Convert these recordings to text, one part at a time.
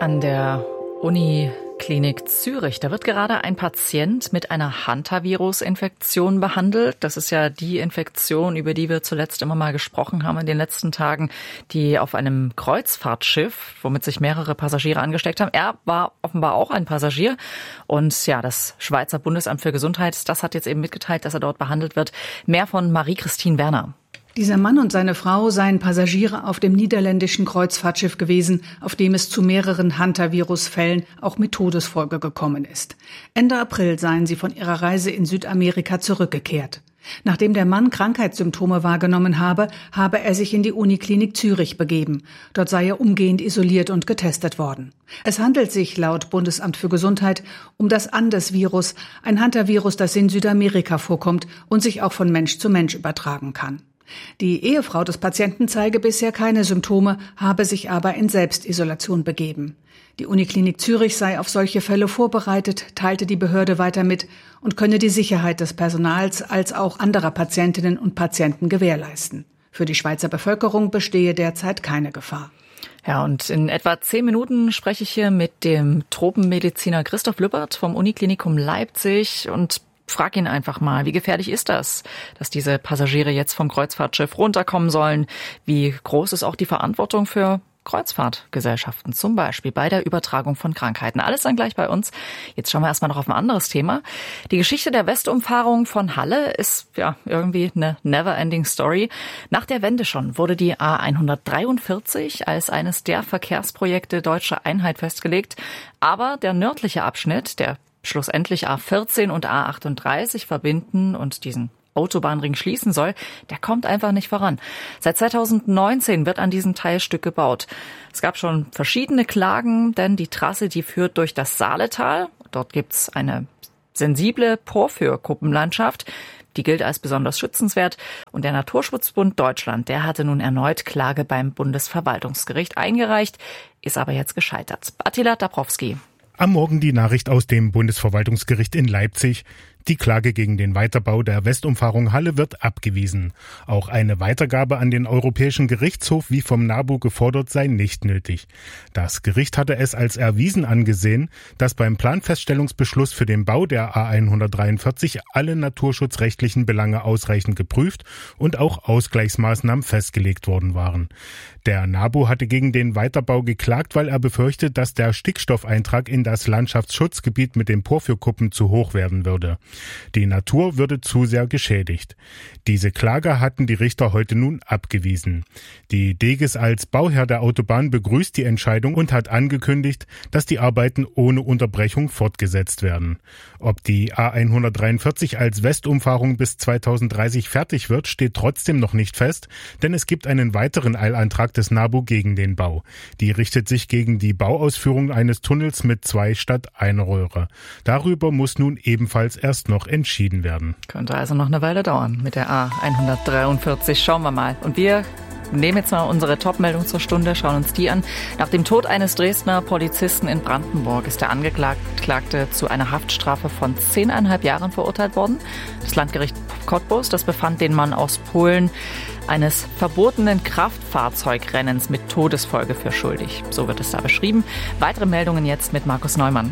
an der Uniklinik Zürich. Da wird gerade ein Patient mit einer Hantavirus-Infektion behandelt. Das ist ja die Infektion, über die wir zuletzt immer mal gesprochen haben in den letzten Tagen, die auf einem Kreuzfahrtschiff, womit sich mehrere Passagiere angesteckt haben. Er war offenbar auch ein Passagier. Und ja, das Schweizer Bundesamt für Gesundheit, das hat jetzt eben mitgeteilt, dass er dort behandelt wird. Mehr von Marie-Christine Werner. Dieser Mann und seine Frau seien Passagiere auf dem niederländischen Kreuzfahrtschiff gewesen, auf dem es zu mehreren Hantavirus-Fällen auch mit Todesfolge gekommen ist. Ende April seien sie von ihrer Reise in Südamerika zurückgekehrt. Nachdem der Mann Krankheitssymptome wahrgenommen habe, habe er sich in die Uniklinik Zürich begeben. Dort sei er umgehend isoliert und getestet worden. Es handelt sich laut Bundesamt für Gesundheit um das Andes-Virus, ein Hantavirus, das in Südamerika vorkommt und sich auch von Mensch zu Mensch übertragen kann. Die Ehefrau des Patienten zeige bisher keine Symptome, habe sich aber in Selbstisolation begeben. Die Uniklinik Zürich sei auf solche Fälle vorbereitet, teilte die Behörde weiter mit und könne die Sicherheit des Personals als auch anderer Patientinnen und Patienten gewährleisten. Für die Schweizer Bevölkerung bestehe derzeit keine Gefahr. Ja, und in etwa 10 Minuten spreche ich hier mit dem Tropenmediziner Christoph Lübbert vom Uniklinikum Leipzig und frag ihn einfach mal, wie gefährlich ist das, dass diese Passagiere jetzt vom Kreuzfahrtschiff runterkommen sollen? Wie groß ist auch die Verantwortung für Kreuzfahrtgesellschaften, zum Beispiel bei der Übertragung von Krankheiten? Alles dann gleich bei uns. Jetzt schauen wir erstmal noch auf ein anderes Thema. Die Geschichte der Westumfahrung von Halle ist ja irgendwie eine never-ending Story. Nach der Wende schon wurde die A143 als eines der Verkehrsprojekte deutscher Einheit festgelegt. Aber der nördliche Abschnitt, der schlussendlich A14 und A38 verbinden und diesen Autobahnring schließen soll, der kommt einfach nicht voran. Seit 2019 wird an diesem Teilstück gebaut. Es gab schon verschiedene Klagen, denn die Trasse, die führt durch das Saaletal. Dort gibt's eine sensible Porphyrkuppenlandschaft. Die gilt als besonders schützenswert. Und der Naturschutzbund Deutschland, der hatte nun erneut Klage beim Bundesverwaltungsgericht eingereicht, ist aber jetzt gescheitert. Attila Dabrowski. Am Morgen die Nachricht aus dem Bundesverwaltungsgericht in Leipzig. Die Klage gegen den Weiterbau der Westumfahrung Halle wird abgewiesen. Auch eine Weitergabe an den Europäischen Gerichtshof, wie vom NABU gefordert, sei nicht nötig. Das Gericht hatte es als erwiesen angesehen, dass beim Planfeststellungsbeschluss für den Bau der A143 alle naturschutzrechtlichen Belange ausreichend geprüft und auch Ausgleichsmaßnahmen festgelegt worden waren. Der NABU hatte gegen den Weiterbau geklagt, weil er befürchtet, dass der Stickstoffeintrag in das Landschaftsschutzgebiet mit den Porphyrkuppen zu hoch werden würde. Die Natur würde zu sehr geschädigt. Diese Klage hatten die Richter heute nun abgewiesen. Die Deges als Bauherr der Autobahn begrüßt die Entscheidung und hat angekündigt, dass die Arbeiten ohne Unterbrechung fortgesetzt werden. Ob die A143 als Westumfahrung bis 2030 fertig wird, steht trotzdem noch nicht fest, denn es gibt einen weiteren Eilantrag des NABU gegen den Bau. Die richtet sich gegen die Bauausführung eines Tunnels mit 2 statt einer Röhre. Darüber muss nun ebenfalls erst noch entschieden werden. Könnte also noch eine Weile dauern mit der A143. Schauen wir mal. Und wir nehmen jetzt mal unsere Top-Meldung zur Stunde, schauen uns die an. Nach dem Tod eines Dresdner Polizisten in Brandenburg ist der Angeklagte zu einer Haftstrafe von 10,5 Jahren verurteilt worden. Das Landgericht Cottbus, das befand den Mann aus Polen eines verbotenen Kraftfahrzeugrennens mit Todesfolge für schuldig. So wird es da beschrieben. Weitere Meldungen jetzt mit Markus Neumann.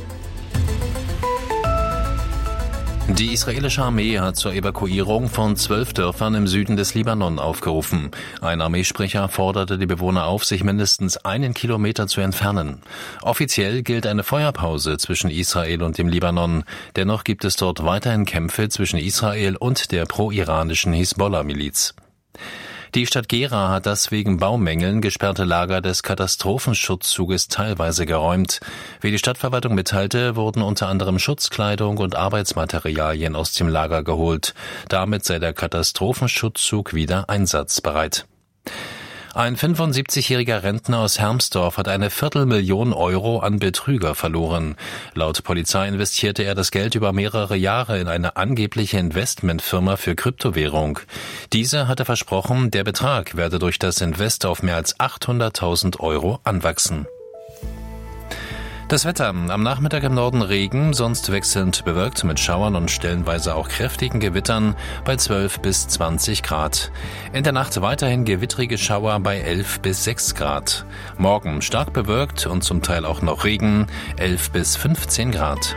Die israelische Armee hat zur Evakuierung von 12 Dörfern im Süden des Libanon aufgerufen. Ein Armeesprecher forderte die Bewohner auf, sich mindestens 1 Kilometer zu entfernen. Offiziell gilt eine Feuerpause zwischen Israel und dem Libanon. Dennoch gibt es dort weiterhin Kämpfe zwischen Israel und der pro-iranischen Hisbollah-Miliz. Die Stadt Gera hat das wegen Baumängeln gesperrte Lager des Katastrophenschutzzuges teilweise geräumt. Wie die Stadtverwaltung mitteilte, wurden unter anderem Schutzkleidung und Arbeitsmaterialien aus dem Lager geholt. Damit sei der Katastrophenschutzzug wieder einsatzbereit. Ein 75-jähriger Rentner aus Hermsdorf hat eine 250.000 Euro an Betrüger verloren. Laut Polizei investierte er das Geld über mehrere Jahre in eine angebliche Investmentfirma für Kryptowährung. Diese hatte versprochen, der Betrag werde durch das Invest auf mehr als 800.000 Euro anwachsen. Das Wetter. Am Nachmittag im Norden Regen, sonst wechselnd bewölkt mit Schauern und stellenweise auch kräftigen Gewittern bei 12 bis 20 Grad. In der Nacht weiterhin gewittrige Schauer bei 11 bis 6 Grad. Morgen stark bewölkt und zum Teil auch noch Regen, 11 bis 15 Grad.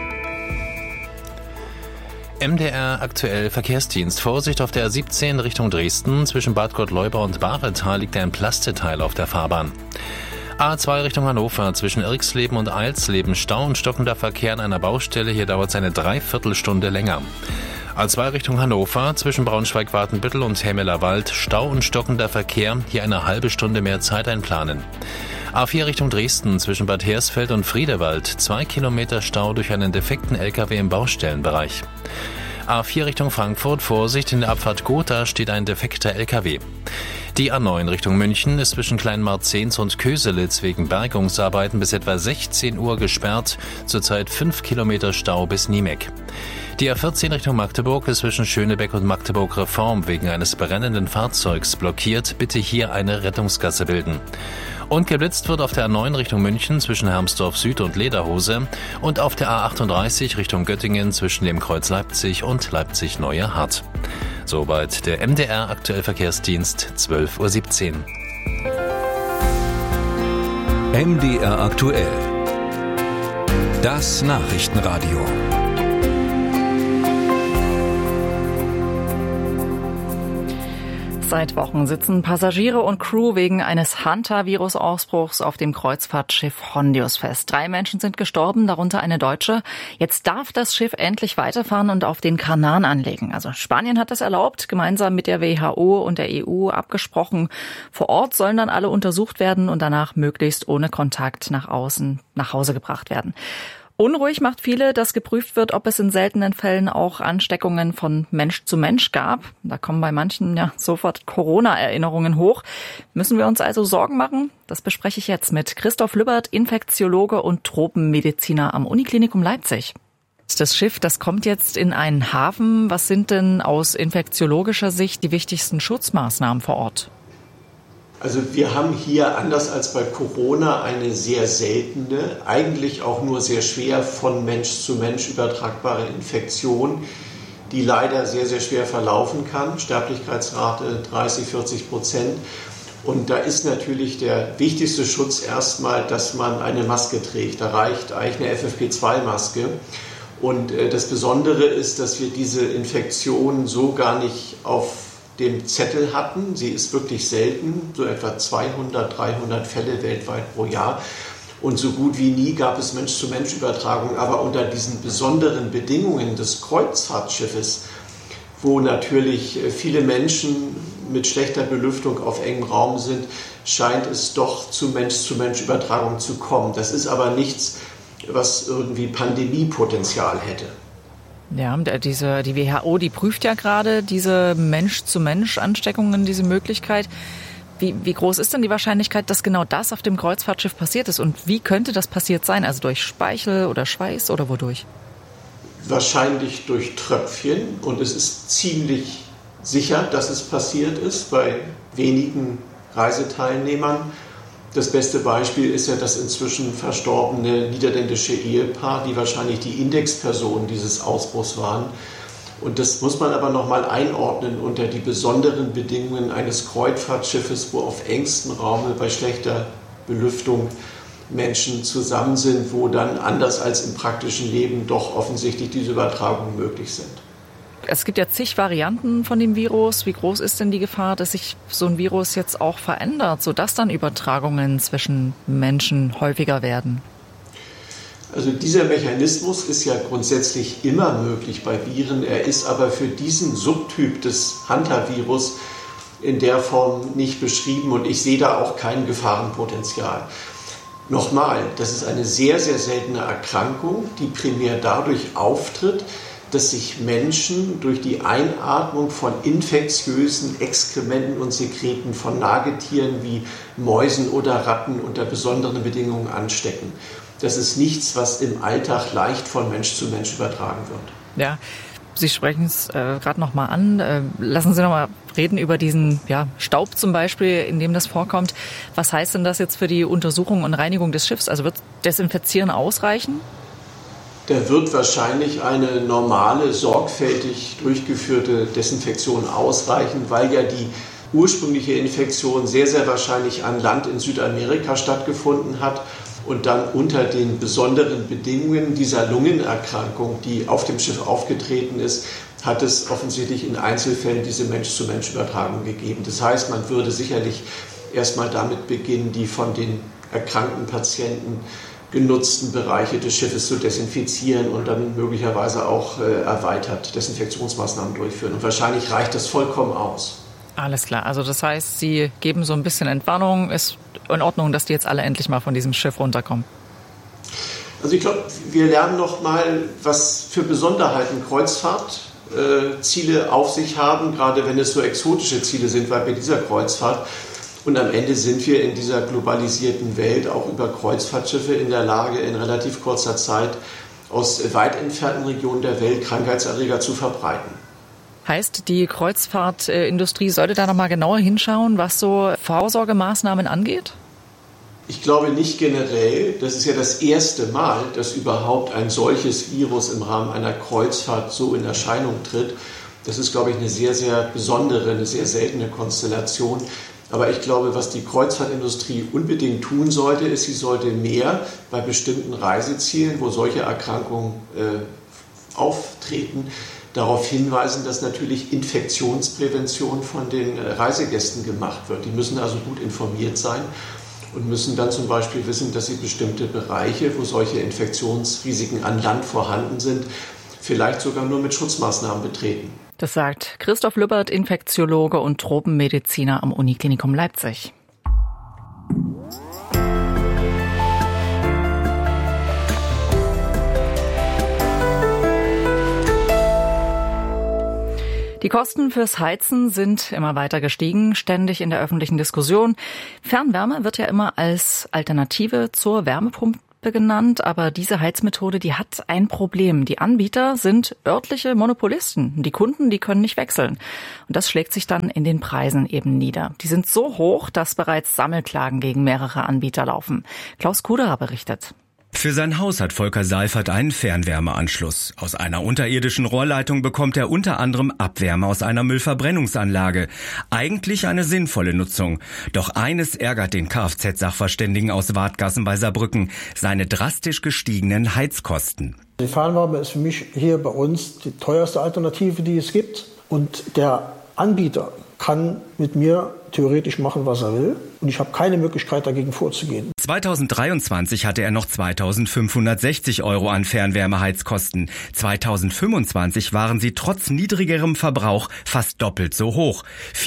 MDR aktuell Verkehrsdienst. Vorsicht auf der A17 Richtung Dresden. Zwischen Bad Gottleuba und Bahretal liegt ein Plasteteil auf der Fahrbahn. A2 Richtung Hannover, zwischen Irxleben und Eilsleben, Stau und stockender Verkehr an einer Baustelle. Hier dauert es eine Dreiviertelstunde länger. A2 Richtung Hannover, zwischen Braunschweig-Watenbüttel und Hemmelerwald, Stau und stockender Verkehr. Hier eine halbe Stunde mehr Zeit einplanen. A4 Richtung Dresden, zwischen Bad Hersfeld und Friedewald, 2 Kilometer Stau durch einen defekten LKW im Baustellenbereich. A4 Richtung Frankfurt, Vorsicht, in der Abfahrt Gotha steht ein defekter LKW. Die A9 Richtung München ist zwischen Kleinmarzens und Köselitz wegen Bergungsarbeiten bis etwa 16 Uhr gesperrt, zurzeit 5 Kilometer Stau bis Niemek. Die A14 Richtung Magdeburg ist zwischen Schönebeck und Magdeburg Reform wegen eines brennenden Fahrzeugs blockiert, bitte hier eine Rettungsgasse bilden. Und geblitzt wird auf der A9 Richtung München zwischen Hermsdorf Süd und Lederhose und auf der A38 Richtung Göttingen zwischen dem Kreuz Leipzig und Leipzig Neue Hart. Soweit der MDR aktuell Verkehrsdienst, 12:17 Uhr. MDR aktuell. Das Nachrichtenradio. Seit Wochen sitzen Passagiere und Crew wegen eines Hantavirus-Ausbruchs auf dem Kreuzfahrtschiff Hondius fest. 3 Menschen sind gestorben, darunter eine Deutsche. Jetzt darf das Schiff endlich weiterfahren und auf den Kanaren anlegen. Also Spanien hat das erlaubt, gemeinsam mit der WHO und der EU abgesprochen. Vor Ort sollen dann alle untersucht werden und danach möglichst ohne Kontakt nach Hause gebracht werden. Unruhig macht viele, dass geprüft wird, ob es in seltenen Fällen auch Ansteckungen von Mensch zu Mensch gab. Da kommen bei manchen ja sofort Corona-Erinnerungen hoch. Müssen wir uns also Sorgen machen? Das bespreche ich jetzt mit Christoph Lübbert, Infektiologe und Tropenmediziner am Uniklinikum Leipzig. Das Schiff, das kommt jetzt in einen Hafen. Was sind denn aus infektiologischer Sicht die wichtigsten Schutzmaßnahmen vor Ort? Also wir haben hier, anders als bei Corona, eine sehr seltene, eigentlich auch nur sehr schwer von Mensch zu Mensch übertragbare Infektion, die leider sehr, sehr schwer verlaufen kann. Sterblichkeitsrate 30-40%. Und da ist natürlich der wichtigste Schutz erstmal, dass man eine Maske trägt. Da reicht eigentlich eine FFP2-Maske. Und das Besondere ist, dass wir diese Infektion so gar nicht auf dem Zettel hatten. Sie ist wirklich selten, so etwa 200, 300 Fälle weltweit pro Jahr. Und so gut wie nie gab es Mensch-zu-Mensch-Übertragung. Aber unter diesen besonderen Bedingungen des Kreuzfahrtschiffes, wo natürlich viele Menschen mit schlechter Belüftung auf engem Raum sind, scheint es doch zu Mensch-zu-Mensch-Übertragung zu kommen. Das ist aber nichts, was irgendwie Pandemiepotenzial hätte. Ja, die WHO, die prüft ja gerade diese Mensch-zu-Mensch-Ansteckungen, diese Möglichkeit. Wie groß ist denn die Wahrscheinlichkeit, dass genau das auf dem Kreuzfahrtschiff passiert ist? Und wie könnte das passiert sein? Also durch Speichel oder Schweiß oder wodurch? Wahrscheinlich durch Tröpfchen. Und es ist ziemlich sicher, dass es passiert ist bei wenigen Reiseteilnehmern. Das beste Beispiel ist ja das inzwischen verstorbene niederländische Ehepaar, die wahrscheinlich die Indexpersonen dieses Ausbruchs waren. Und das muss man aber nochmal einordnen unter die besonderen Bedingungen eines Kreuzfahrtschiffes, wo auf engstem Raum bei schlechter Belüftung Menschen zusammen sind, wo dann anders als im praktischen Leben doch offensichtlich diese Übertragungen möglich sind. Es gibt ja zig Varianten von dem Virus. Wie groß ist denn die Gefahr, dass sich so ein Virus jetzt auch verändert, sodass dann Übertragungen zwischen Menschen häufiger werden? Also dieser Mechanismus ist ja grundsätzlich immer möglich bei Viren. Er ist aber für diesen Subtyp des Hantavirus in der Form nicht beschrieben und ich sehe da auch kein Gefahrenpotenzial. Nochmal, das ist eine sehr, sehr seltene Erkrankung, die primär dadurch auftritt, dass sich Menschen durch die Einatmung von infektiösen Exkrementen und Sekreten von Nagetieren wie Mäusen oder Ratten unter besonderen Bedingungen anstecken. Das ist nichts, was im Alltag leicht von Mensch zu Mensch übertragen wird. Ja, Sie sprechen es gerade noch mal an. Lassen Sie noch mal reden über diesen Staub zum Beispiel, in dem das vorkommt. Was heißt denn das jetzt für die Untersuchung und Reinigung des Schiffs? Also wird Desinfizieren ausreichen? Da wird wahrscheinlich eine normale, sorgfältig durchgeführte Desinfektion ausreichen, weil ja die ursprüngliche Infektion sehr, sehr wahrscheinlich an Land in Südamerika stattgefunden hat und dann unter den besonderen Bedingungen dieser Lungenerkrankung, die auf dem Schiff aufgetreten ist, hat es offensichtlich in Einzelfällen diese Mensch-zu-Mensch-Übertragung gegeben. Das heißt, man würde sicherlich erstmal damit beginnen, die von den erkrankten Patienten genutzten Bereiche des Schiffes zu desinfizieren und dann möglicherweise auch erweitert Desinfektionsmaßnahmen durchführen. Und wahrscheinlich reicht das vollkommen aus. Alles klar. Also das heißt, Sie geben so ein bisschen Entwarnung. Ist in Ordnung, dass die jetzt alle endlich mal von diesem Schiff runterkommen? Also ich glaube, wir lernen noch mal, was für Besonderheiten Kreuzfahrtziele auf sich haben, gerade wenn es so exotische Ziele sind, weil bei dieser Kreuzfahrt und am Ende sind wir in dieser globalisierten Welt auch über Kreuzfahrtschiffe in der Lage, in relativ kurzer Zeit aus weit entfernten Regionen der Welt Krankheitserreger zu verbreiten. Heißt, die Kreuzfahrtindustrie sollte da noch mal genauer hinschauen, was so Vorsorgemaßnahmen angeht? Ich glaube nicht generell. Das ist ja das erste Mal, dass überhaupt ein solches Virus im Rahmen einer Kreuzfahrt so in Erscheinung tritt. Das ist, glaube ich, eine sehr, sehr besondere, eine sehr seltene Konstellation. Aber ich glaube, was die Kreuzfahrtindustrie unbedingt tun sollte, ist, sie sollte mehr bei bestimmten Reisezielen, wo solche Erkrankungen auftreten, darauf hinweisen, dass natürlich Infektionsprävention von den Reisegästen gemacht wird. Die müssen also gut informiert sein und müssen dann zum Beispiel wissen, dass sie bestimmte Bereiche, wo solche Infektionsrisiken an Land vorhanden sind, vielleicht sogar nur mit Schutzmaßnahmen betreten. Das sagt Christoph Lübbert, Infektiologe und Tropenmediziner am Uniklinikum Leipzig. Die Kosten fürs Heizen sind immer weiter gestiegen, ständig in der öffentlichen Diskussion. Fernwärme wird ja immer als Alternative zur Wärmepumpe genannt, aber diese Heizmethode, die hat ein Problem. Die Anbieter sind örtliche Monopolisten. Die Kunden, die können nicht wechseln. Und das schlägt sich dann in den Preisen eben nieder. Die sind so hoch, dass bereits Sammelklagen gegen mehrere Anbieter laufen. Klaus Kuderer berichtet. Für sein Haus hat Volker Seifert einen Fernwärmeanschluss. Aus einer unterirdischen Rohrleitung bekommt er unter anderem Abwärme aus einer Müllverbrennungsanlage. Eigentlich eine sinnvolle Nutzung. Doch eines ärgert den Kfz-Sachverständigen aus Wadgassen bei Saarbrücken: seine drastisch gestiegenen Heizkosten. Die Fernwärme ist für mich hier bei uns die teuerste Alternative, die es gibt. Und der Anbieter kann mit mir theoretisch machen, was er will. Und ich habe keine Möglichkeit, dagegen vorzugehen. 2023 hatte er noch 2.560 € an Fernwärmeheizkosten. 2025 waren sie trotz niedrigerem Verbrauch fast doppelt so hoch.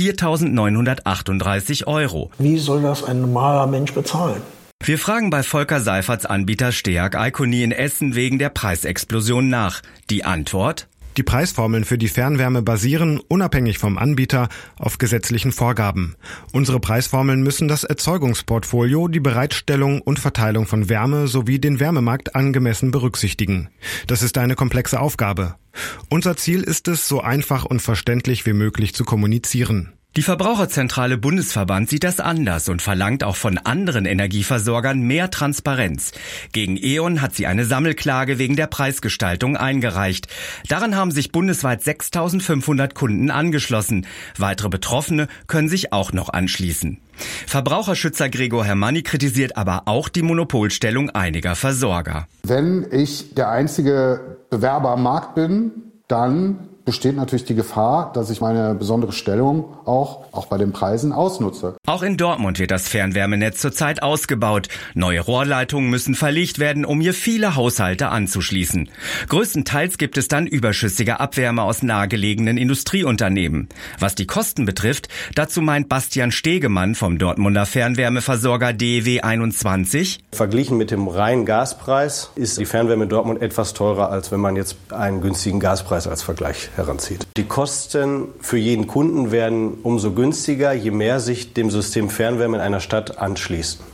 4.938 €. Wie soll das ein normaler Mensch bezahlen? Wir fragen bei Volker Seiferts Anbieter Steag Eikoni in Essen wegen der Preisexplosion nach. Die Antwort: Die Preisformeln für die Fernwärme basieren, unabhängig vom Anbieter, auf gesetzlichen Vorgaben. Unsere Preisformeln müssen das Erzeugungsportfolio, die Bereitstellung und Verteilung von Wärme sowie den Wärmemarkt angemessen berücksichtigen. Das ist eine komplexe Aufgabe. Unser Ziel ist es, so einfach und verständlich wie möglich zu kommunizieren. Die Verbraucherzentrale Bundesverband sieht das anders und verlangt auch von anderen Energieversorgern mehr Transparenz. Gegen E.ON hat sie eine Sammelklage wegen der Preisgestaltung eingereicht. Daran haben sich bundesweit 6.500 Kunden angeschlossen. Weitere Betroffene können sich auch noch anschließen. Verbraucherschützer Gregor Hermanni kritisiert aber auch die Monopolstellung einiger Versorger. Wenn ich der einzige Bewerber am Markt bin, dann besteht natürlich die Gefahr, dass ich meine besondere Stellung auch bei den Preisen ausnutze. Auch in Dortmund wird das Fernwärmenetz zurzeit ausgebaut. Neue Rohrleitungen müssen verlegt werden, um hier viele Haushalte anzuschließen. Größtenteils gibt es dann überschüssige Abwärme aus nahegelegenen Industrieunternehmen. Was die Kosten betrifft, dazu meint Bastian Stegemann vom Dortmunder Fernwärmeversorger DEW 21: Verglichen mit dem reinen Gaspreis ist die Fernwärme in Dortmund etwas teurer, als wenn man jetzt einen günstigen Gaspreis als Vergleich heranzieht. Die Kosten für jeden Kunden werden umso günstiger, je mehr sich dem System Fernwärme in einer Stadt anschließt.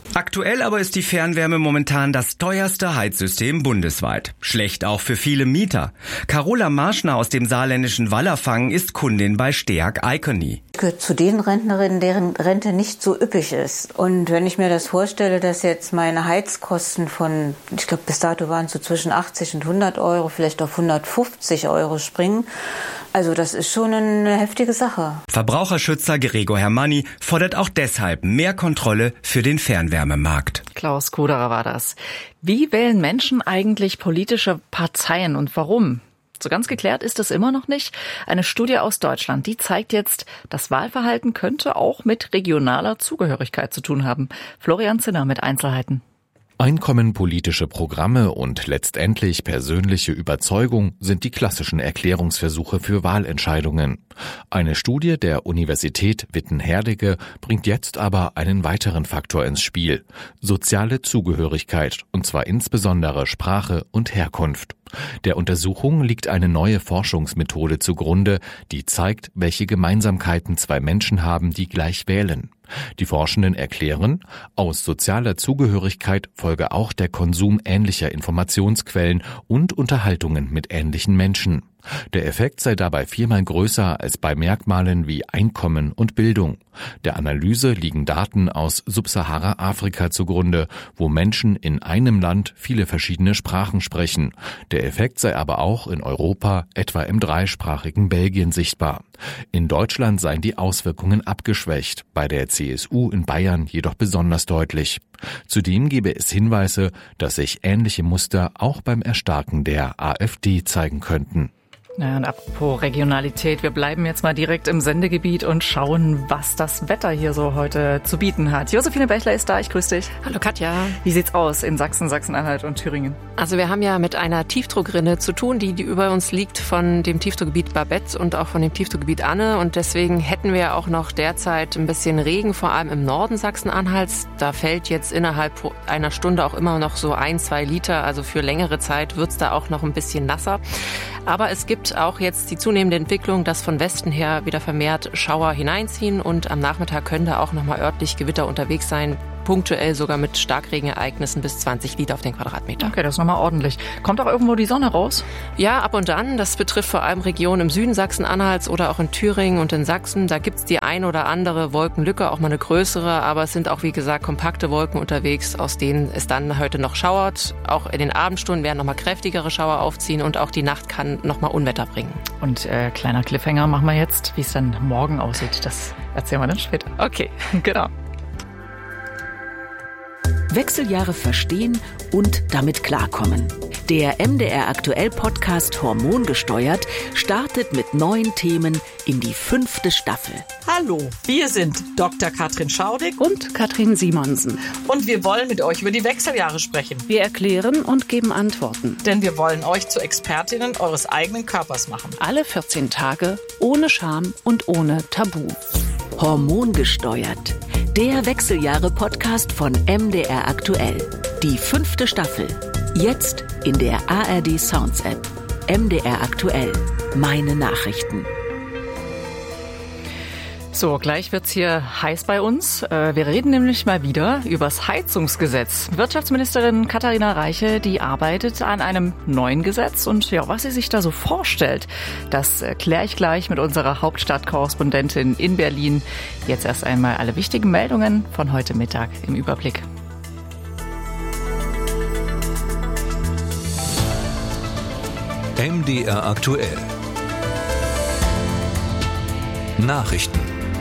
Aktuell aber ist die Fernwärme momentan das teuerste Heizsystem bundesweit. Schlecht auch für viele Mieter. Carola Marschner aus dem saarländischen Wallerfangen ist Kundin bei Steag Icony. Ich gehöre zu den Rentnerinnen, deren Rente nicht so üppig ist. Und wenn ich mir das vorstelle, dass jetzt meine Heizkosten von, ich glaube bis dato waren es so zwischen 80 und 100 Euro, vielleicht auf 150 Euro springen, also das ist schon eine heftige Sache. Verbraucherschützer Gregor Hermanni fordert auch deshalb mehr Kontrolle für den Fernwärmemarkt. Klaus Kuderer war das. Wie wählen Menschen eigentlich politische Parteien und warum? So ganz geklärt ist es immer noch nicht. Eine Studie aus Deutschland, die zeigt jetzt, das Wahlverhalten könnte auch mit regionaler Zugehörigkeit zu tun haben. Florian Zinner mit Einzelheiten. Einkommen, politische Programme und letztendlich persönliche Überzeugung sind die klassischen Erklärungsversuche für Wahlentscheidungen. Eine Studie der Universität Witten-Herdecke bringt jetzt aber einen weiteren Faktor ins Spiel: soziale Zugehörigkeit, und zwar insbesondere Sprache und Herkunft. Der Untersuchung liegt eine neue Forschungsmethode zugrunde, die zeigt, welche Gemeinsamkeiten zwei Menschen haben, die gleich wählen. Die Forschenden erklären, aus sozialer Zugehörigkeit folge auch der Konsum ähnlicher Informationsquellen und Unterhaltungen mit ähnlichen Menschen. Der Effekt sei dabei 4-mal größer als bei Merkmalen wie Einkommen und Bildung. Der Analyse liegen Daten aus Subsahara-Afrika zugrunde, wo Menschen in einem Land viele verschiedene Sprachen sprechen. Der Effekt sei aber auch in Europa, etwa im dreisprachigen Belgien, sichtbar. In Deutschland seien die Auswirkungen abgeschwächt, bei der CSU in Bayern jedoch besonders deutlich. Zudem gebe es Hinweise, dass sich ähnliche Muster auch beim Erstarken der AfD zeigen könnten. Ja, und apropos Regionalität, wir bleiben jetzt mal direkt im Sendegebiet und schauen, was das Wetter hier so heute zu bieten hat. Josephine Bechler ist da, ich grüße dich. Hallo Katja. Wie sieht's aus in Sachsen, Sachsen-Anhalt und Thüringen? Also wir haben ja mit einer Tiefdruckrinne zu tun, die über uns liegt von dem Tiefdruckgebiet Babette und auch von dem Tiefdruckgebiet Anne. Und deswegen hätten wir auch noch derzeit ein bisschen Regen, vor allem im Norden Sachsen-Anhalts. Da fällt jetzt innerhalb einer Stunde auch immer noch so 1-2 Liter. Also für längere Zeit wird's da auch noch ein bisschen nasser. Aber es gibt auch jetzt die zunehmende Entwicklung, dass von Westen her wieder vermehrt Schauer hineinziehen und am Nachmittag können da auch nochmal örtlich Gewitter unterwegs sein. Punktuell sogar mit Starkregenereignissen bis 20 Liter auf den Quadratmeter. Okay, das ist nochmal ordentlich. Kommt auch irgendwo die Sonne raus? Ja, ab und an. Das betrifft vor allem Regionen im Süden Sachsen-Anhalts oder auch in Thüringen und in Sachsen. Da gibt's die ein oder andere Wolkenlücke, auch mal eine größere. Aber es sind auch, wie gesagt, kompakte Wolken unterwegs, aus denen es dann heute noch schauert. Auch in den Abendstunden werden nochmal kräftigere Schauer aufziehen und auch die Nacht kann nochmal Unwetter bringen. Und kleiner Cliffhanger machen wir jetzt, wie es dann morgen aussieht. Das erzählen wir dann später. Okay, genau. Wechseljahre verstehen und damit klarkommen. Der MDR Aktuell Podcast Hormongesteuert startet mit neuen Themen in die 5. Staffel. Hallo, wir sind Dr. Katrin Schaudig und Katrin Simonsen. Und wir wollen mit euch über die Wechseljahre sprechen. Wir erklären und geben Antworten. Denn wir wollen euch zu Expertinnen eures eigenen Körpers machen. Alle 14 Tage, ohne Scham und ohne Tabu. Hormongesteuert. Der Wechseljahre-Podcast von MDR Aktuell. Die 5. Staffel. Jetzt in der ARD Sounds App. MDR Aktuell. Meine Nachrichten. So, gleich wird's hier heiß bei uns. Wir reden nämlich mal wieder übers Heizungsgesetz. Wirtschaftsministerin Katharina Reiche, die arbeitet an einem neuen Gesetz. Und ja, was sie sich da so vorstellt, das kläre ich gleich mit unserer Hauptstadtkorrespondentin in Berlin. Jetzt erst einmal alle wichtigen Meldungen von heute Mittag im Überblick. MDR aktuell. Nachrichten.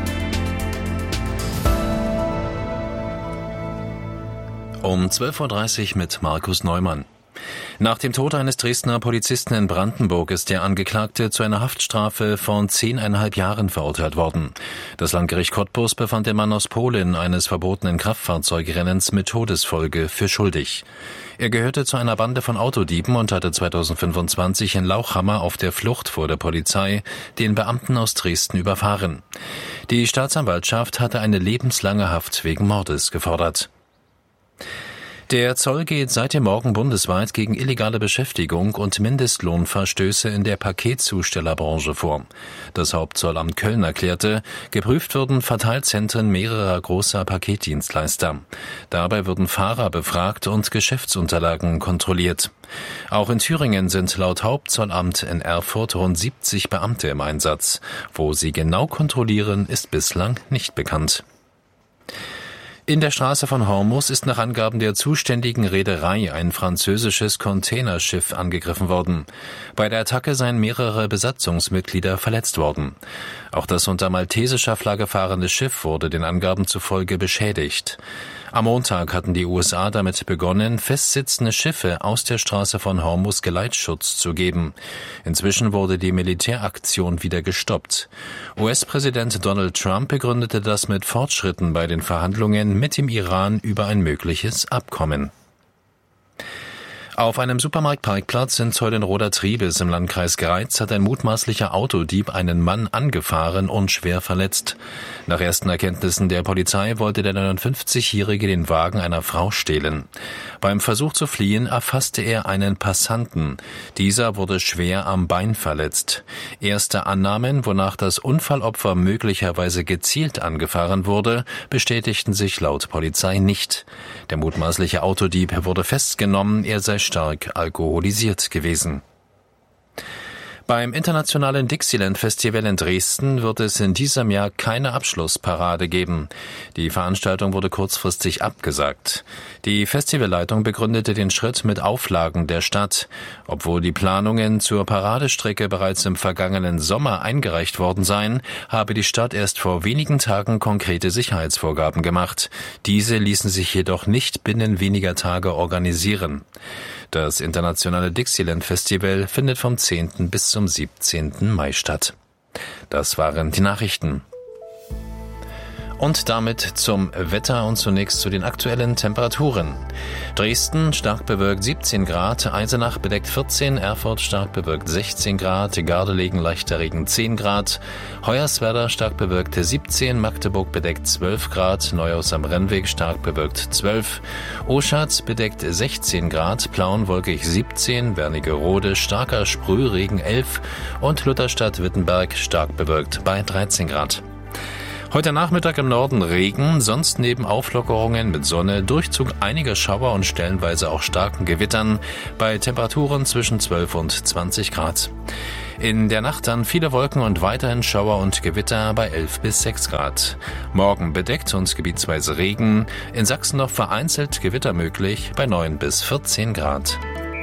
Um 12.30 Uhr mit Markus Neumann. Nach dem Tod eines Dresdner Polizisten in Brandenburg ist der Angeklagte zu einer Haftstrafe von 10,5 Jahren verurteilt worden. Das Landgericht Cottbus befand den Mann aus Polen eines verbotenen Kraftfahrzeugrennens mit Todesfolge für schuldig. Er gehörte zu einer Bande von Autodieben und hatte 2025 in Lauchhammer auf der Flucht vor der Polizei den Beamten aus Dresden überfahren. Die Staatsanwaltschaft hatte eine lebenslange Haft wegen Mordes gefordert. Der Zoll geht seit dem Morgen bundesweit gegen illegale Beschäftigung und Mindestlohnverstöße in der Paketzustellerbranche vor. Das Hauptzollamt Köln erklärte, geprüft würden Verteilzentren mehrerer großer Paketdienstleister. Dabei würden Fahrer befragt und Geschäftsunterlagen kontrolliert. Auch in Thüringen sind laut Hauptzollamt in Erfurt rund 70 Beamte im Einsatz. Wo sie genau kontrollieren, ist bislang nicht bekannt. In der Straße von Hormuz ist nach Angaben der zuständigen Reederei ein französisches Containerschiff angegriffen worden. Bei der Attacke seien mehrere Besatzungsmitglieder verletzt worden. Auch das unter maltesischer Flagge fahrende Schiff wurde den Angaben zufolge beschädigt. Am Montag hatten die USA damit begonnen, festsitzende Schiffe aus der Straße von Hormuz Geleitschutz zu geben. Inzwischen wurde die Militäraktion wieder gestoppt. US-Präsident Donald Trump begründete das mit Fortschritten bei den Verhandlungen mit dem Iran über ein mögliches Abkommen. Auf einem Supermarktparkplatz in Zeulenroda-Triebes im Landkreis Greiz hat ein mutmaßlicher Autodieb einen Mann angefahren und schwer verletzt. Nach ersten Erkenntnissen der Polizei wollte der 59-Jährige den Wagen einer Frau stehlen. Beim Versuch zu fliehen erfasste er einen Passanten. Dieser wurde schwer am Bein verletzt. Erste Annahmen, wonach das Unfallopfer möglicherweise gezielt angefahren wurde, bestätigten sich laut Polizei nicht. Der mutmaßliche Autodieb wurde festgenommen, er sei stark alkoholisiert gewesen. Beim internationalen Dixieland-Festival in Dresden wird es in diesem Jahr keine Abschlussparade geben. Die Veranstaltung wurde kurzfristig abgesagt. Die Festivalleitung begründete den Schritt mit Auflagen der Stadt. Obwohl die Planungen zur Paradestrecke bereits im vergangenen Sommer eingereicht worden seien, habe die Stadt erst vor wenigen Tagen konkrete Sicherheitsvorgaben gemacht. Diese ließen sich jedoch nicht binnen weniger Tage organisieren. Das internationale Dixieland-Festival findet vom 10. bis zum 17. Mai statt. Das waren die Nachrichten. Und damit zum Wetter und zunächst zu den aktuellen Temperaturen. Dresden stark bewölkt 17 Grad, Eisenach bedeckt 14, Erfurt stark bewölkt 16 Grad, Gardelegen leichter Regen 10 Grad, Hoyerswerda stark bewölkt 17, Magdeburg bedeckt 12 Grad, Neuhaus am Rennweg stark bewölkt 12, Oschatz bedeckt 16 Grad, Plauen wolkig 17, Wernigerode starker Sprühregen 11 und Lutherstadt-Wittenberg stark bewölkt bei 13 Grad. Heute Nachmittag im Norden Regen, sonst neben Auflockerungen mit Sonne, Durchzug einiger Schauer und stellenweise auch starken Gewittern bei Temperaturen zwischen 12 und 20 Grad. In der Nacht dann viele Wolken und weiterhin Schauer und Gewitter bei 11 bis 6 Grad. Morgen bedeckt und gebietsweise Regen, in Sachsen noch vereinzelt Gewitter möglich bei 9 bis 14 Grad.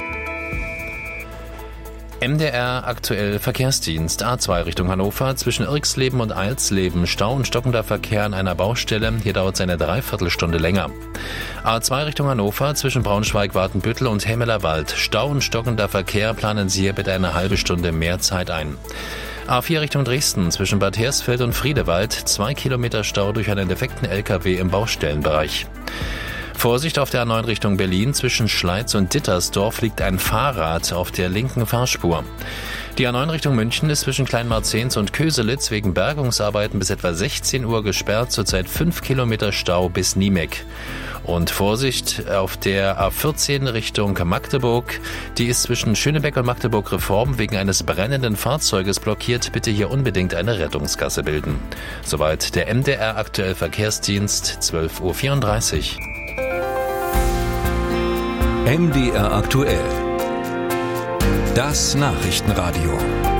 MDR aktuell Verkehrsdienst A2 Richtung Hannover zwischen Irxleben und Eilsleben Stau und stockender Verkehr an einer Baustelle. Hier dauert es eine Dreiviertelstunde länger. A2 Richtung Hannover zwischen Braunschweig, Watenbüttel und Hemmelerwald. Stau und stockender Verkehr, planen Sie hier bitte eine halbe Stunde mehr Zeit ein. A4 Richtung Dresden zwischen Bad Hersfeld und Friedewald 2 Kilometer Stau durch einen defekten LKW im Baustellenbereich. Vorsicht auf der A9 Richtung Berlin, zwischen Schleiz und Dittersdorf liegt ein Fahrrad auf der linken Fahrspur. Die A9 Richtung München ist zwischen Kleinmarzens und Köselitz wegen Bergungsarbeiten bis etwa 16 Uhr gesperrt, zurzeit 5 Kilometer Stau bis Niemek. Und Vorsicht auf der A14 Richtung Magdeburg, die ist zwischen Schönebeck und Magdeburg-Reform wegen eines brennenden Fahrzeuges blockiert. Bitte hier unbedingt eine Rettungsgasse bilden. Soweit der MDR aktuell Verkehrsdienst, 12:34 Uhr. MDR aktuell. Das Nachrichtenradio.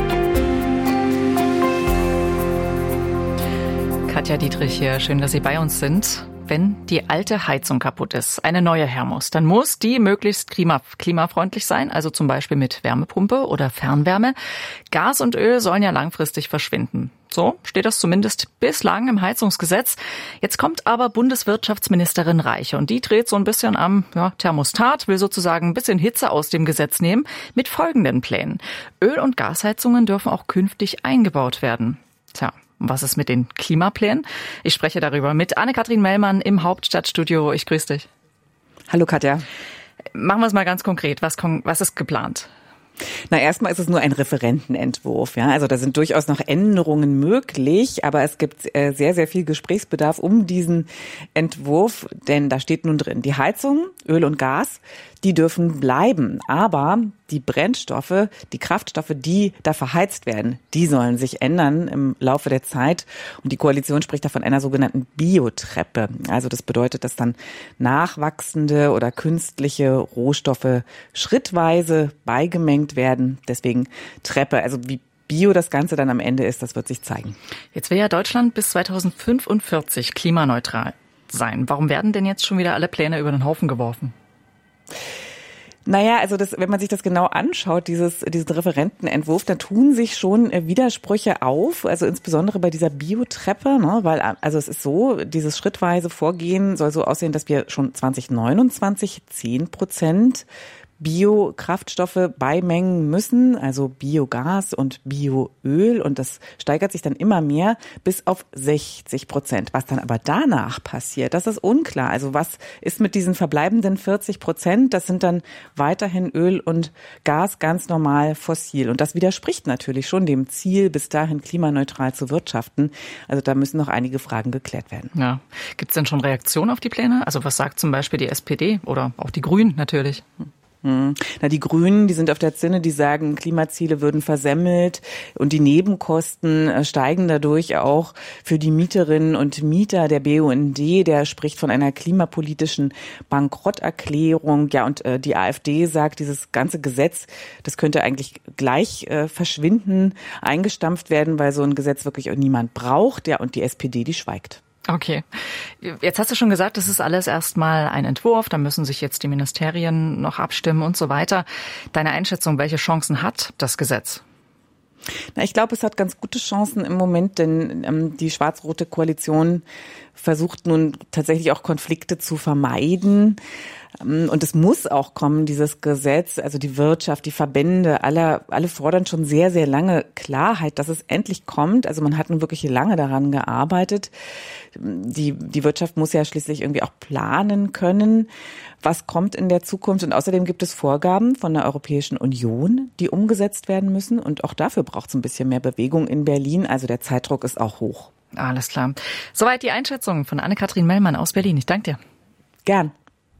Katja Dietrich hier, schön, dass Sie bei uns sind. Wenn die alte Heizung kaputt ist, eine neue her muss, dann muss die möglichst klimafreundlich sein, also zum Beispiel mit Wärmepumpe oder Fernwärme. Gas und Öl sollen ja langfristig verschwinden. So steht das zumindest bislang im Heizungsgesetz. Jetzt kommt aber Bundeswirtschaftsministerin Reiche und die dreht so ein bisschen am Thermostat, will sozusagen ein bisschen Hitze aus dem Gesetz nehmen mit folgenden Plänen. Öl- und Gasheizungen dürfen auch künftig eingebaut werden. Tja. Was ist mit den Klimaplänen? Ich spreche darüber mit Anne-Kathrin Mellmann im Hauptstadtstudio. Ich grüße dich. Hallo Katja. Machen wir es mal ganz konkret. Was ist geplant? Na, erstmal ist es nur ein Referentenentwurf, ja. Also da sind durchaus noch Änderungen möglich, aber es gibt sehr, sehr viel Gesprächsbedarf um diesen Entwurf, denn da steht nun drin, die Heizung, Öl und Gas, die dürfen bleiben, aber die Brennstoffe, die Kraftstoffe, die da verheizt werden, die sollen sich ändern im Laufe der Zeit. Und die Koalition spricht da von einer sogenannten Biotreppe. Also das bedeutet, dass dann nachwachsende oder künstliche Rohstoffe schrittweise beigemengt werden. Deswegen Treppe. Also wie Bio das Ganze dann am Ende ist, das wird sich zeigen. Jetzt will ja Deutschland bis 2045 klimaneutral sein. Warum werden denn jetzt schon wieder alle Pläne über den Haufen geworfen? Naja, also wenn man sich das genau anschaut, diesen Referentenentwurf, da tun sich schon Widersprüche auf, also insbesondere bei dieser Biotreppe, ne, weil also es ist so, dieses schrittweise Vorgehen soll so aussehen, dass wir schon 2029 10% Biokraftstoffe beimengen müssen, also Biogas und Bioöl, und das steigert sich dann immer mehr bis auf 60%. Was dann aber danach passiert, das ist unklar. Also was ist mit diesen verbleibenden 40%? Das sind dann weiterhin Öl und Gas, ganz normal fossil. Und das widerspricht natürlich schon dem Ziel, bis dahin klimaneutral zu wirtschaften. Also da müssen noch einige Fragen geklärt werden. Ja. Gibt es denn schon Reaktionen auf die Pläne? Also was sagt zum Beispiel die SPD oder auch die Grünen natürlich? Na, die Grünen, die sind auf der Zinne, die sagen, Klimaziele würden versemmelt und die Nebenkosten steigen dadurch auch für die Mieterinnen und Mieter. Der BUND, der spricht von einer klimapolitischen Bankrotterklärung. Ja, und die AfD sagt, dieses ganze Gesetz, das könnte eigentlich gleich verschwinden, eingestampft werden, weil so ein Gesetz wirklich niemand braucht. Ja, und die SPD, die schweigt. Okay. Jetzt hast du schon gesagt, das ist alles erstmal ein Entwurf. Da müssen sich jetzt die Ministerien noch abstimmen und so weiter. Deine Einschätzung, welche Chancen hat das Gesetz? Na, ich glaube, es hat ganz gute Chancen im Moment, denn die schwarz-rote Koalition versucht nun tatsächlich auch Konflikte zu vermeiden. Und es muss auch kommen, dieses Gesetz, also die Wirtschaft, die Verbände, alle fordern schon sehr, sehr lange Klarheit, dass es endlich kommt. Also man hat nun wirklich lange daran gearbeitet. Die Wirtschaft muss ja schließlich irgendwie auch planen können, was kommt in der Zukunft. Und außerdem gibt es Vorgaben von der Europäischen Union, die umgesetzt werden müssen. Und auch dafür braucht es ein bisschen mehr Bewegung in Berlin. Also der Zeitdruck ist auch hoch. Alles klar. Soweit die Einschätzung von Anne-Kathrin Mellmann aus Berlin. Ich danke dir. Gern.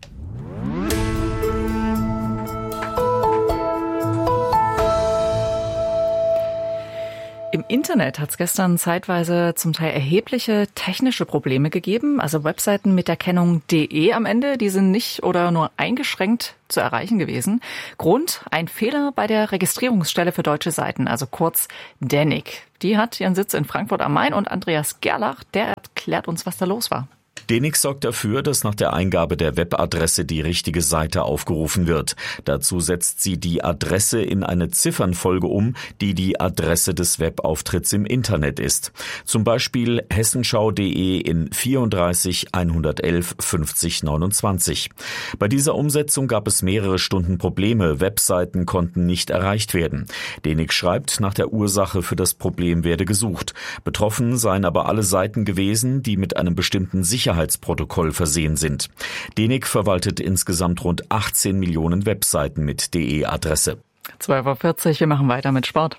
Im Internet hat es gestern zeitweise zum Teil erhebliche technische Probleme gegeben. Also Webseiten mit der Kennung .de am Ende, die sind nicht oder nur eingeschränkt zu erreichen gewesen. Grund, ein Fehler bei der Registrierungsstelle für deutsche Seiten, also kurz DENIC. Die hat ihren Sitz in Frankfurt am Main und Andreas Gerlach, der erklärt uns, was da los war. DENIC sorgt dafür, dass nach der Eingabe der Webadresse die richtige Seite aufgerufen wird. Dazu setzt sie die Adresse in eine Ziffernfolge um, die die Adresse des Webauftritts im Internet ist. Zum Beispiel hessenschau.de in 34 111 50 29. Bei dieser Umsetzung gab es mehrere Stunden Probleme. Webseiten konnten nicht erreicht werden. DENIC schreibt, nach der Ursache für das Problem werde gesucht. Betroffen seien aber alle Seiten gewesen, die mit einem bestimmten Sicherheitsprotokoll versehen sind. DENIC verwaltet insgesamt rund 18 Millionen Webseiten mit DE-Adresse. 12:40 Uhr, wir machen weiter mit Sport.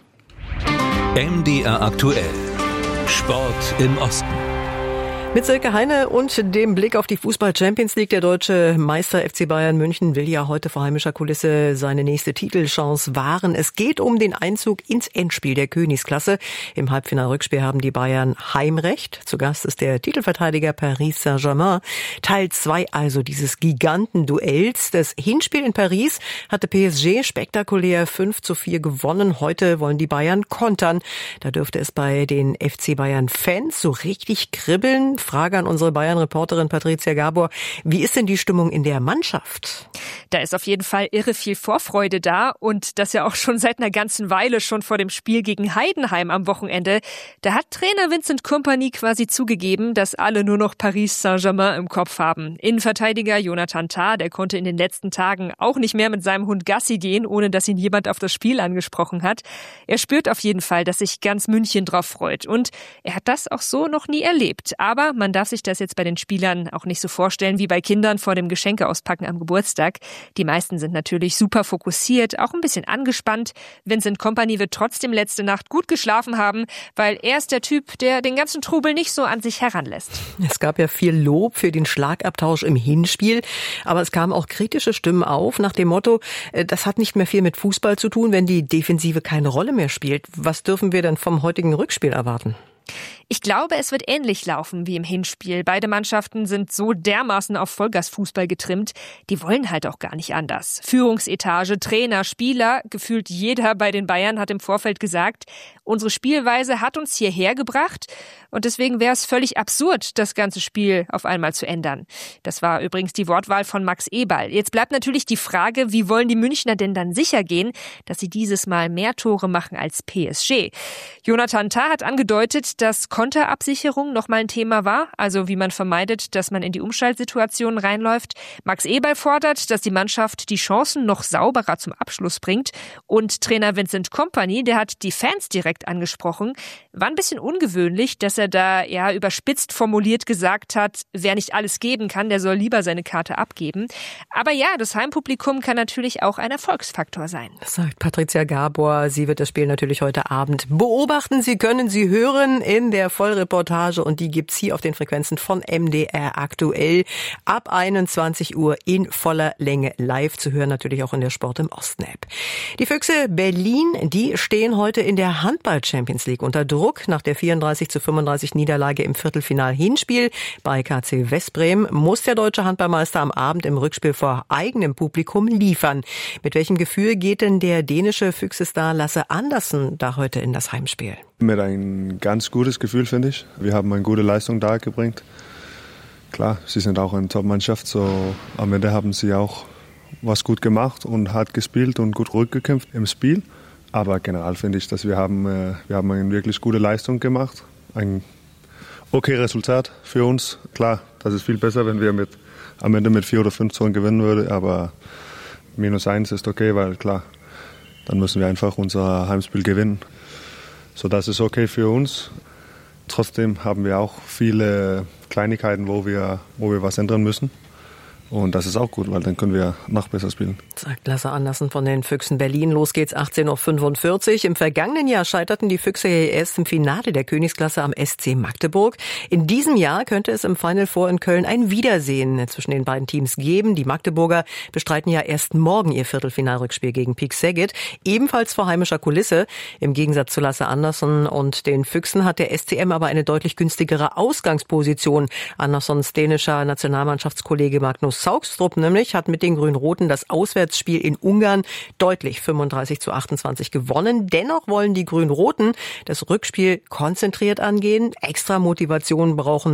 MDR aktuell. Sport im Osten. Mit Silke Heine und dem Blick auf die Fußball-Champions League. Der deutsche Meister FC Bayern München will ja heute vor heimischer Kulisse seine nächste Titelchance wahren. Es geht um den Einzug ins Endspiel der Königsklasse. Im Halbfinal-Rückspiel haben die Bayern Heimrecht. Zu Gast ist der Titelverteidiger Paris Saint-Germain. Teil 2 also dieses Gigantenduells. Das Hinspiel in Paris hatte PSG spektakulär 5:4 gewonnen. Heute wollen die Bayern kontern. Da dürfte es bei den FC Bayern-Fans so richtig kribbeln. Frage an unsere Bayern-Reporterin Patricia Gabor. Wie ist denn die Stimmung in der Mannschaft? Da ist auf jeden Fall irre viel Vorfreude da und das ja auch schon seit einer ganzen Weile, schon vor dem Spiel gegen Heidenheim am Wochenende. Da hat Trainer Vincent Kompany quasi zugegeben, dass alle nur noch Paris Saint-Germain im Kopf haben. Innenverteidiger Jonathan Tah, der konnte in den letzten Tagen auch nicht mehr mit seinem Hund Gassi gehen, ohne dass ihn jemand auf das Spiel angesprochen hat. Er spürt auf jeden Fall, dass sich ganz München drauf freut und er hat das auch so noch nie erlebt. Aber Aber man darf sich das jetzt bei den Spielern auch nicht so vorstellen wie bei Kindern vor dem Geschenkeauspacken am Geburtstag. Die meisten sind natürlich super fokussiert, auch ein bisschen angespannt. Vincent Kompany wird trotzdem letzte Nacht gut geschlafen haben, weil er ist der Typ, der den ganzen Trubel nicht so an sich heranlässt. Es gab ja viel Lob für den Schlagabtausch im Hinspiel, aber es kamen auch kritische Stimmen auf nach dem Motto, das hat nicht mehr viel mit Fußball zu tun, wenn die Defensive keine Rolle mehr spielt. Was dürfen wir denn vom heutigen Rückspiel erwarten? Ich glaube, es wird ähnlich laufen wie im Hinspiel. Beide Mannschaften sind so dermaßen auf Vollgasfußball getrimmt, die wollen halt auch gar nicht anders. Führungsetage, Trainer, Spieler, gefühlt jeder bei den Bayern hat im Vorfeld gesagt, unsere Spielweise hat uns hierher gebracht und deswegen wäre es völlig absurd, das ganze Spiel auf einmal zu ändern. Das war übrigens die Wortwahl von Max Eberl. Jetzt bleibt natürlich die Frage, wie wollen die Münchner denn dann sicher gehen, dass sie dieses Mal mehr Tore machen als PSG? Jonathan Tah hat angedeutet, dass Konterabsicherung nochmal ein Thema war, also wie man vermeidet, dass man in die Umschaltsituationen reinläuft. Max Eberl fordert, dass die Mannschaft die Chancen noch sauberer zum Abschluss bringt. Und Trainer Vincent Kompany, der hat die Fans direkt angesprochen. War ein bisschen ungewöhnlich, dass er da ja überspitzt formuliert gesagt hat, wer nicht alles geben kann, der soll lieber seine Karte abgeben. Aber ja, das Heimpublikum kann natürlich auch ein Erfolgsfaktor sein. Das sagt Patricia Gabor. Sie wird das Spiel natürlich heute Abend beobachten. Sie können sie hören in der Vollreportage und die gibt's hier auf den Frequenzen von MDR aktuell ab 21 Uhr in voller Länge live zu hören, natürlich auch in der Sport im Osten App. Die Füchse Berlin, die stehen heute in der Handball-Champions League unter Druck. Nach der 34:35 Niederlage im Viertelfinal-Hinspiel bei KC Westbrem muss der deutsche Handballmeister am Abend im Rückspiel vor eigenem Publikum liefern. Mit welchem Gefühl geht denn der dänische Füchse-Star Lasse Andersen da heute in das Heimspiel? Mit ein ganz gutes Gefühl, finde ich. Wir haben eine gute Leistung dargebracht. Klar, sie sind auch eine Top-Mannschaft, so am Ende haben sie auch was gut gemacht und hart gespielt und gut rückgekämpft im Spiel. Aber generell finde ich, dass wir haben eine wirklich gute Leistung gemacht. Ein okay Resultat für uns. Klar, das ist viel besser, wenn wir am Ende mit 4 oder 5 Toren gewinnen würden, aber -1 ist okay, weil klar, dann müssen wir einfach unser Heimspiel gewinnen. So, das ist okay für uns. Trotzdem haben wir auch viele Kleinigkeiten, wo wir was ändern müssen. Und das ist auch gut, weil dann können wir noch besser spielen. Sagt Lasse Andersen von den Füchsen Berlin. Los geht's 18:45 Uhr. Im vergangenen Jahr scheiterten die Füchse erst im Finale der Königsklasse am SC Magdeburg. In diesem Jahr könnte es im Final Four in Köln ein Wiedersehen zwischen den beiden Teams geben. Die Magdeburger bestreiten ja erst morgen ihr Viertelfinalrückspiel gegen Pick Szeged, ebenfalls vor heimischer Kulisse. Im Gegensatz zu Lasse Andersen und den Füchsen hat der SCM aber eine deutlich günstigere Ausgangsposition. Andersens dänischer Nationalmannschaftskollege Magnus Saugstrup nämlich hat mit den Grün-Roten das Auswärtsspiel in Ungarn deutlich 35:28 gewonnen. Dennoch wollen die Grün-Roten das Rückspiel konzentriert angehen. Extra Motivation brauchen